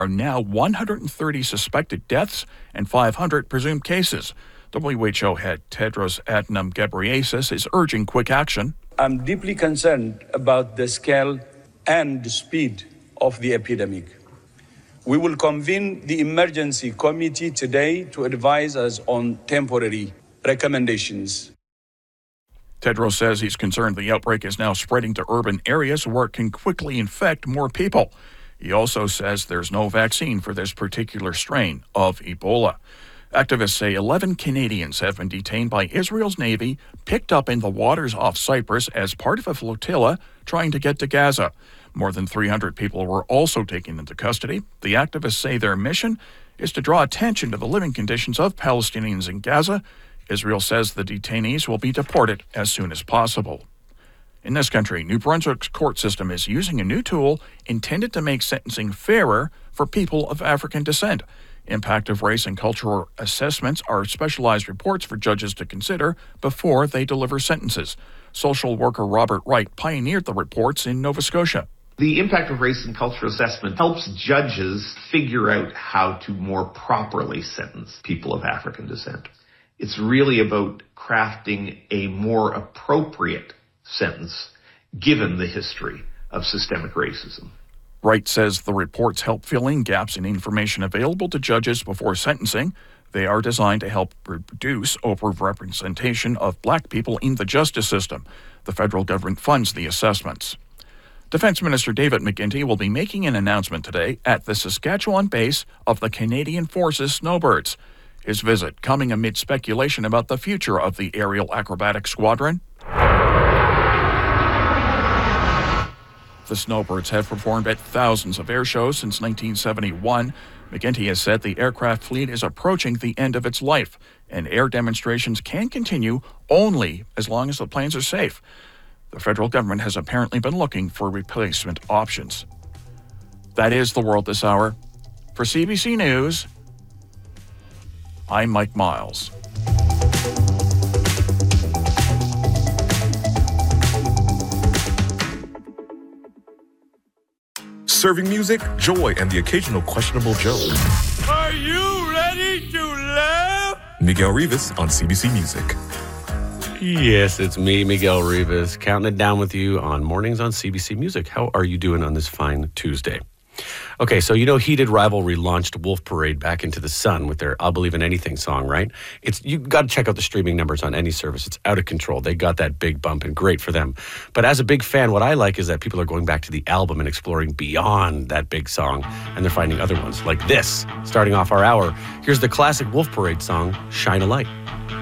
are now 130 suspected deaths and 500 presumed cases. WHO head Tedros Adhanom Ghebreyesus is urging quick action. I'm deeply concerned about the scale and speed of the epidemic. We will convene the emergency committee today to advise us on temporary recommendations. Tedros says he's concerned the outbreak is now spreading to urban areas where it can quickly infect more people. He also says there's no vaccine for this particular strain of Ebola. Activists say 11 Canadians have been detained by Israel's Navy, picked up in the waters off Cyprus as part of a flotilla trying to get to Gaza. More than 300 people were also taken into custody. The activists say their mission is to draw attention to the living conditions of Palestinians in Gaza. Israel says the detainees will be deported as soon as possible. In this country, New Brunswick's court system is using a new tool intended to make sentencing fairer for people of African descent. Impact of race and cultural assessments are specialized reports for judges to consider before they deliver sentences. Social worker Robert Wright pioneered the reports in Nova Scotia. The impact of race and cultural assessment helps judges figure out how to more properly sentence people of African descent. It's really about crafting a more appropriate sentence given the history of systemic racism. Wright says the reports help fill in gaps in information available to judges before sentencing. They are designed to help reduce overrepresentation of black people in the justice system. The federal government funds the assessments. Defense Minister David McGuinty will be making an announcement today at the Saskatchewan base of the Canadian Forces Snowbirds. His visit coming amid speculation about the future of the aerial acrobatic squadron. The Snowbirds have performed at thousands of air shows since 1971. McGuinty has said the aircraft fleet is approaching the end of its life, and air demonstrations can continue only as long as the planes are safe. The federal government has apparently been looking for replacement options. That is the world this hour. For CBC News, I'm Mike Miles. Serving music, joy, and the occasional questionable joke. Are you ready to laugh? Miguel Rivas on CBC Music. Yes, it's me, Miguel Rivas, counting it down with you on Mornings on CBC Music. How are you doing on this fine Tuesday? Okay, so you know Heated Rivalry launched Wolf Parade back into the sun with their I'll Believe in Anything song, right? You got to check out the streaming numbers on any service. It's out of control. They got that big bump and great for them. But as a big fan, what I like is that people are going back to the album and exploring beyond that big song, and they're finding other ones like this. Starting off our hour, here's the classic Wolf Parade song, Shine a Light.